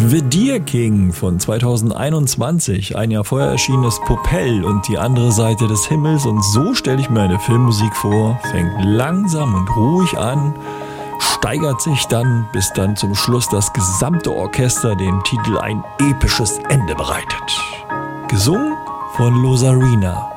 The Deer King von 2021, ein Jahr vorher erschien ist Popel und die andere Seite des Himmels, und so stelle ich mir eine Filmmusik vor, fängt langsam und ruhig an, steigert sich dann, bis dann zum Schluss das gesamte Orchester dem Titel ein episches Ende bereitet. Gesungen von Losarina.